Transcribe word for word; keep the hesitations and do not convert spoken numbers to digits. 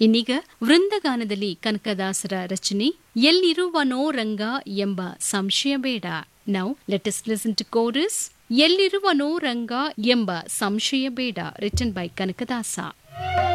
ಇನ್ನೀಗ ವೃಂದಗಾನದಲ್ಲಿ ಕನಕದಾಸರ ರಚನೆ ಎಲ್ಲಿರುವನೋ ರಂಗ ಎಂಬ ಸಂಶಯ ಬೇಡ. Now let us listen to chorus ಎಲ್ಲಿರುವನೋ ರಂಗ ಎಂಬ ಸಂಶಯ ಬೇಡ, ರಿಟನ್ ಬೈ ಕನಕದಾಸ.